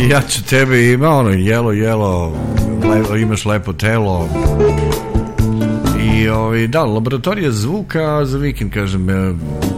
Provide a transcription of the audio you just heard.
ja ću tebe, ima ono jelo, imaš lepo telo. I da, laboratorija zvuka za vikend, kažem,